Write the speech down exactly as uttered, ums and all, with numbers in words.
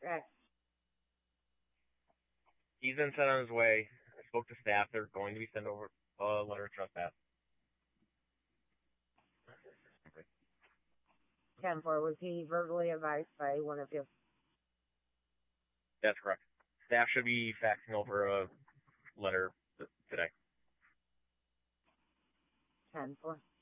Okay. He's been sent on his way. I spoke to staff. They're going to be sent over a letter of trespass. ten four, was he verbally advised by one of you? That's correct. Staff should be faxing over a letter today. ten four.